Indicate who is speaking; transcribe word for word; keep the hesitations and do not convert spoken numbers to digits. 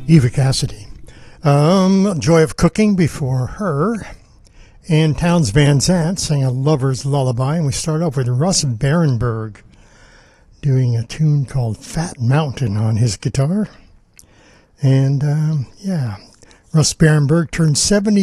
Speaker 1: Eva Cassidy. Um, Joy of Cooking before her. And Townes Van Zandt sang a lover's lullaby. And we start off with Russ Barenberg doing a tune called Fat Mountain on his guitar. And, um, yeah, Russ Barenberg turned seventy